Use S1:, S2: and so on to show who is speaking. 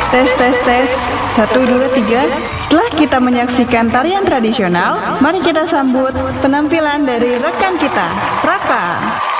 S1: Tes, tes, tes. 1, 2, 3. Setelah kita menyaksikan tarian tradisional, mari kita sambut penampilan dari rekan kita, Raka.